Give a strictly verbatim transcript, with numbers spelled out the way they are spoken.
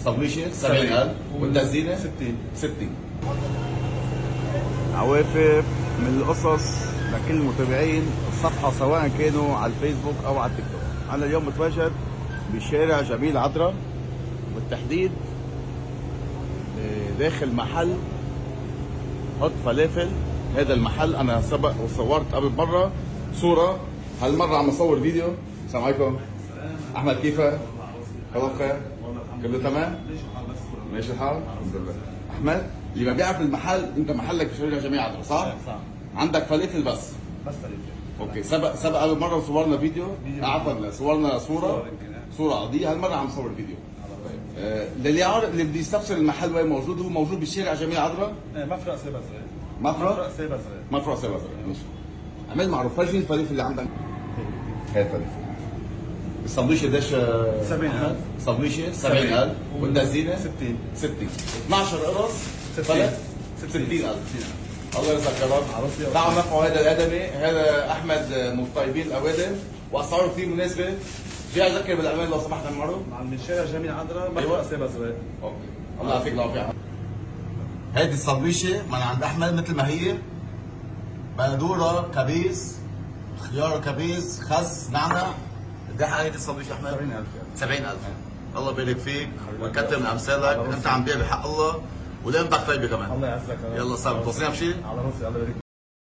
صبليشه سبعين ألف والتزينه ستين ستين. عوافر من القصص لكل المتابعين الصفحة سواء كانوا على الفيسبوك أو على التيك توك. أنا اليوم متواجد بشارع جميل عطرة، بالتحديد داخل محل حط فلافل. هذا المحل أنا سبق وصورت قبل مرة صورة، هالمرة عم أصور فيديو. السلام عليكم. أحمد كيفك؟ كله بخير؟ كله تمام؟ ماشي الحال؟ الحمد لله. أحمد اللي ما بيعرف المحل، أنت محلك بشارع جميل عطرة صح؟ صح. عندك فلافل بس؟ بس فلافل. اوكي. سبق سبق قبل مره وصورنا فيديو، عفوا صورنا صوره صوره قضيه. هالمره عم نصور فيديو. آه للي عارف اللي بده يستفسر المحل وين موجود، هو موجود بالشارع جميل عطرة. ايه مفرق سيبا زرق. مفرق سيبا زرق. مفرق سيبا زرق. ماشي. عمل معروف. فرجيني الفلافل اللي عندك. هاي الفلافل. الصبليشه قديش؟ سبعين ألف. صبليشه سبعين ألف والتزينه ستين ستين. اثنعش قرص فلت ستين ألف. الله يرزقك يا رب. تعالوا نرفعوا هذا الادمي، هذا احمد من الطيبين الاوادم واسعاره كثير مناسبه. جاي اذكر بالامان لو سمحت المره. من شارع جميل عذرا مفرق سيبا زرق. اوكي. الله يعطيك العافيه. هيدي الصبليشه من عند احمد مثل ما هي، بندوره كبيس، خيار كبيس، خس، نعنع. قد ايه هيدي الصبليشه احمد؟ سبعين ألف. سبعين ألف. الله يبارك فيك ويكثر من امثالك، انت عم بيع بحق الله ولقيمتك طيبه كمان. الله يعزك. يلا صار بتوصينا بشيء؟ على راسي. الله يبارك.